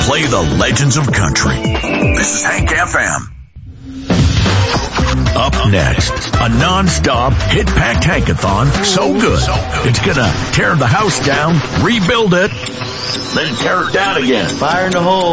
play the legends of country. This is Hank FM. Up next, a non-stop hit-packed Hankathon so good, it's gonna tear the house down, rebuild it, then tear it down again. Fire in the hole.